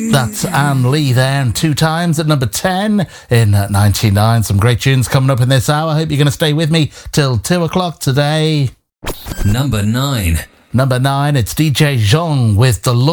That's Anne Lee there, and 2 times at number 10 in 99. Some great tunes coming up in this hour. I hope you're going to stay with me till 2 o'clock today. Number 9. Number 9, it's DJ Zhong with The